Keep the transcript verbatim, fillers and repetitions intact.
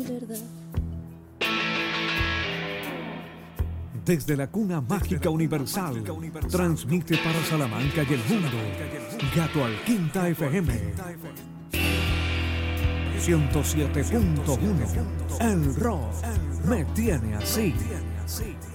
verdad. Desde la cuna mágica universal, transmite para Salamanca y el mundo, Gato al Quinta F M, ciento siete punto uno. El rock me tiene así.